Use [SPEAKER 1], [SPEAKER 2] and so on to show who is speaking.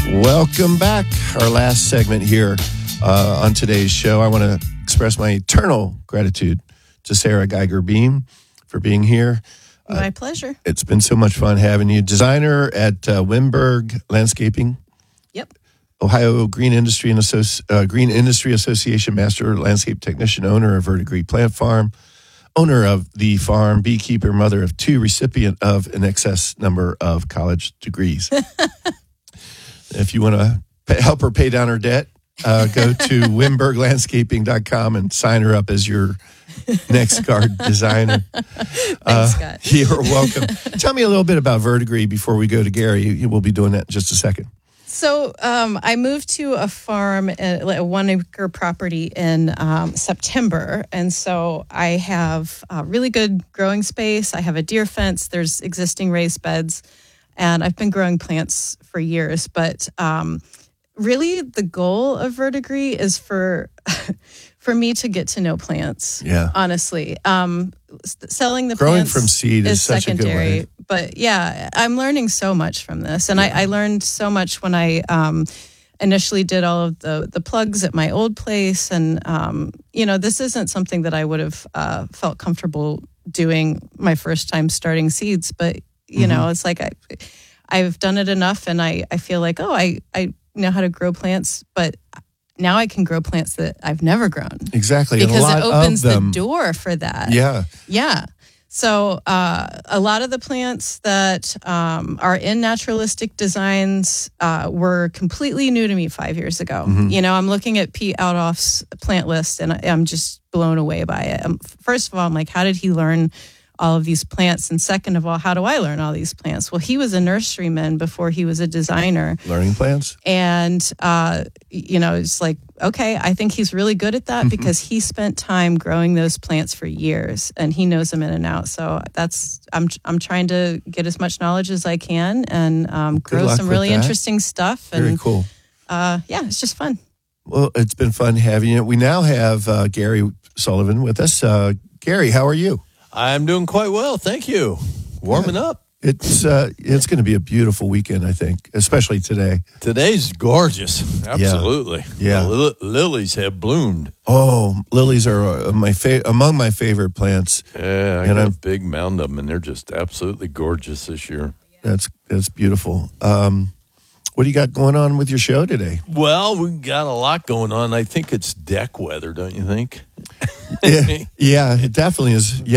[SPEAKER 1] Welcome back. Our last segment here on today's show. I want to express my eternal gratitude to Sarah Geiger Beam for being here.
[SPEAKER 2] My pleasure.
[SPEAKER 1] It's been so much fun having you. Designer at Wimberg Landscaping.
[SPEAKER 2] Yep.
[SPEAKER 1] Ohio Green Industry Association Master Landscape Technician, owner of Verdigris Plant Farm, owner of the farm, beekeeper, mother of 2, recipient of an excess number of college degrees. If you want to help her pay down her debt, go to wimberglandscaping.com and sign her up as your next garden designer.
[SPEAKER 2] Thanks, Scott.
[SPEAKER 1] You're welcome. Tell me a little bit about Verdigris before we go to Gary. We'll be doing that in just a second.
[SPEAKER 2] So I moved to a farm, a 1-acre property in September. And so I have really good growing space. I have a deer fence. There's existing raised beds. And I've been growing plants for years. But really the goal of Verdigris is for me to get to know plants.
[SPEAKER 1] Yeah.
[SPEAKER 2] Honestly. Selling the
[SPEAKER 1] Growing
[SPEAKER 2] plants
[SPEAKER 1] from seed is such
[SPEAKER 2] secondary.
[SPEAKER 1] a good way.
[SPEAKER 2] But yeah, I'm learning so much from this. And I learned so much when I initially did all of the plugs at my old place. And, this isn't something that I would have felt comfortable doing my first time starting seeds. But, it's like I've done it enough and I feel like, I know how to grow plants, but now I can grow plants that I've never grown.
[SPEAKER 1] Exactly.
[SPEAKER 2] Because it opens the
[SPEAKER 1] them,
[SPEAKER 2] door for that.
[SPEAKER 1] Yeah.
[SPEAKER 2] Yeah. So a lot of the plants that are in naturalistic designs were completely new to me 5 years ago. Mm-hmm. I'm looking at Pete Outoff's plant list and I'm just blown away by it. First of all, I'm like, how did he learn all of these plants? And second of all, how do I learn all these plants? Well, he was a nurseryman before he was a designer.
[SPEAKER 1] Learning plants?
[SPEAKER 2] And, it's like, okay, I think he's really good at that because he spent time growing those plants for years and he knows them in and out. So I'm trying to get as much knowledge as I can and grow some really interesting stuff.
[SPEAKER 1] Very cool.
[SPEAKER 2] It's just fun.
[SPEAKER 1] Well, it's been fun having you. We now have Gary Sullivan with us. Gary, how are you?
[SPEAKER 3] I'm doing quite well, thank you. Warming up.
[SPEAKER 1] It's going to be a beautiful weekend, I think, especially today.
[SPEAKER 3] Today's gorgeous. Absolutely.
[SPEAKER 1] Yeah.
[SPEAKER 3] The lilies have bloomed.
[SPEAKER 1] Oh, lilies are among my favorite plants.
[SPEAKER 3] Yeah, I got a big mound of them, and they're just absolutely gorgeous this year.
[SPEAKER 1] That's beautiful. What do you got going on with your show today?
[SPEAKER 3] Well, we got a lot going on. I think it's deck weather, don't you think?
[SPEAKER 1] Yeah, it definitely is. Yeah.